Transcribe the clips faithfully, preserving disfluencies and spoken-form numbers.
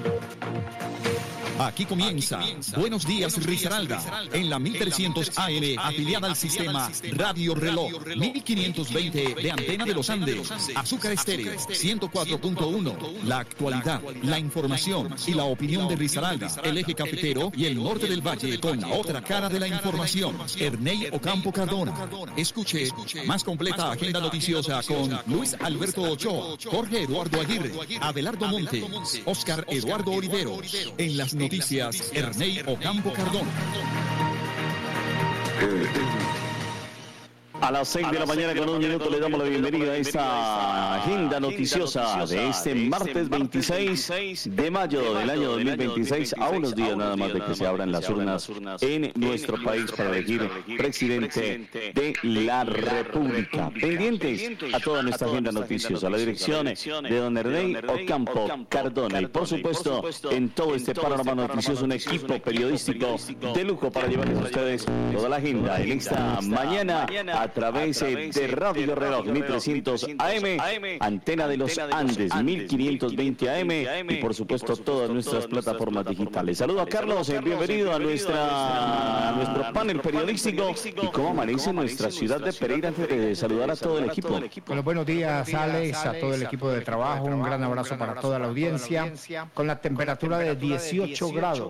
Aquí comienza Buenos Días Risaralda, en la mil trescientos A M, afiliada al sistema Radio Reloj, mil quinientos veinte de Antena de los Andes, Azúcar Estéreo, ciento cuatro punto uno, la actualidad, la información y la opinión de Risaralda, el eje cafetero y el norte del valle con la otra cara de la información, Ernei Ocampo Cardona. Escuche más completa agenda noticiosa con Luis Alberto Ochoa, Jorge Eduardo Aguirre, Abelardo Monte, Oscar Eduardo Oliveros. En las noticias, Ernei Ocampo Cardona. A las seis de la mañana con un minuto le damos la bienvenida a esta agenda noticiosa de este martes veintiséis de mayo del año dos mil veintiséis, a unos días nada más de que se abran las urnas en nuestro país para elegir presidente de la República. Pendientes a toda nuestra agenda noticiosa, la dirección de don Ernei Ocampo Cardona y por supuesto en todo este panorama noticioso un equipo periodístico de lujo para llevarles a ustedes toda la agenda en esta mañana a través de Radio Reloj mil trescientos A M, Antena de los Andes mil quinientos veinte A M y por supuesto todas nuestras plataformas digitales. Saludo a Carlos, bienvenido a nuestra a nuestro panel periodístico. ¿Y cómo amanece nuestra ciudad de Pereira? Antes de saludar a todo el equipo. Bueno, buenos días Alex, a todo el equipo de trabajo, un gran abrazo para toda la audiencia, con la temperatura de dieciocho grados.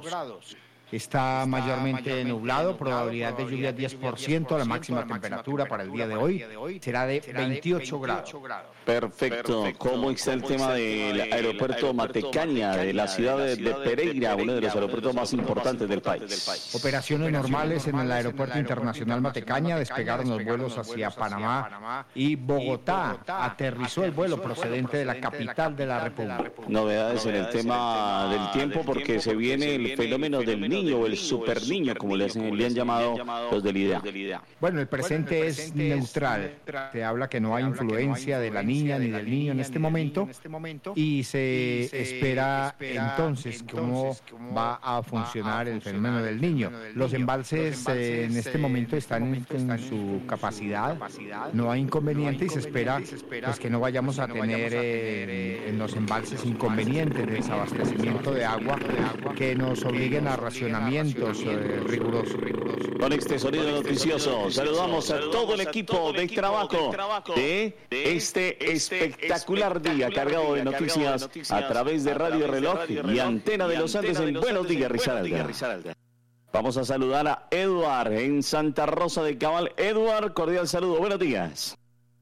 Está mayormente nublado, probabilidad de lluvia diez por ciento, la máxima temperatura para el día de hoy será de veintiocho grados. Perfecto. ¿Cómo está el tema del aeropuerto Matecaña de la ciudad de Pereira, uno de los aeropuertos más importantes del país? Operaciones normales en el aeropuerto internacional Matecaña, despegaron los vuelos hacia Panamá y Bogotá, aterrizó el vuelo procedente de la capital de la República. Novedades en el tema del tiempo porque se viene el fenómeno del niño o el super niño, como le, hacen, le han llamado los del I D E A. Bueno, el presente es neutral. Se habla que no hay influencia de la niña ni del niño en este momento y se espera entonces cómo va a funcionar el fenómeno del niño. Los embalses eh, en este momento están en su capacidad, no hay inconveniente y se espera pues, que no vayamos a tener eh, en los embalses inconvenientes de desabastecimiento de agua que nos obliguen a racionar eh, rigurosos. Con este sonido noticioso saludamos a todo el equipo de trabajo de este espectacular día cargado de noticias a través de Radio Reloj y Antena de los Andes en Buenos Días Risaralda. Vamos a saludar a Eduard en Santa Rosa de Cabal. Eduard, cordial saludo, buenos días.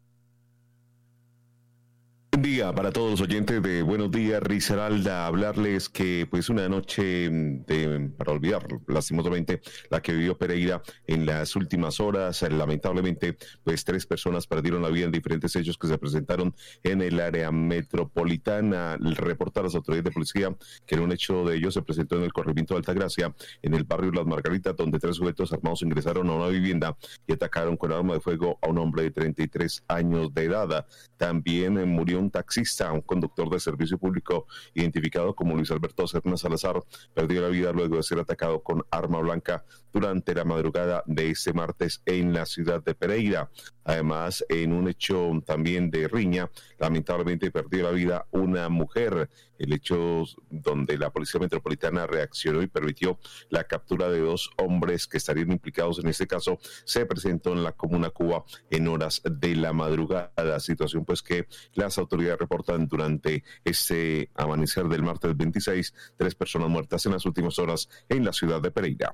Buen día para todos los oyentes de Buenos Días Risaralda, hablarles que pues una noche de, para olvidar lastimosamente la que vivió Pereira en las últimas horas. Lamentablemente pues tres personas perdieron la vida en diferentes hechos que se presentaron en el área metropolitana. Reportar a las autoridades de policía que en un hecho de ellos se presentó en el corregimiento de Altagracia, en el barrio Las Margaritas, donde tres sujetos armados ingresaron a una vivienda y atacaron con arma de fuego a un hombre de treinta y tres años de edad. También eh, murió un taxista, un conductor de servicio público identificado como Luis Alberto Serna Salazar, perdió la vida luego de ser atacado con arma blanca durante la madrugada de este martes en la ciudad de Pereira. Además, en un hecho también de riña, lamentablemente perdió la vida una mujer. El hecho donde la Policía Metropolitana reaccionó y permitió la captura de dos hombres que estarían implicados en este caso, se presentó en la Comuna Cuba en horas de la madrugada. Situación pues que las autoridades reportan durante este amanecer del martes veintiséis, tres personas muertas en las últimas horas en la ciudad de Pereira.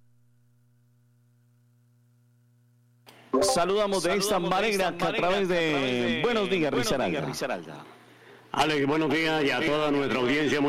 Saludamos de esta manera a través de Buenos Días Risaralda. Alex, buenos días y a toda nuestra audiencia.